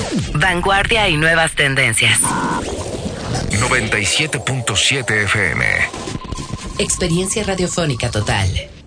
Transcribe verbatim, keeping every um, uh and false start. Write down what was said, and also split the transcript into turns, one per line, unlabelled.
Vanguardia y nuevas tendencias.
noventa y siete punto siete F M.
Experiencia radiofónica total.